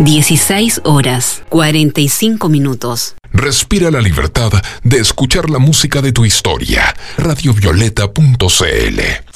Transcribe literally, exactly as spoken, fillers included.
dieciséis horas, cuarenta y cinco minutos. Respira la libertad de escuchar la música de tu historia. radio violeta punto c l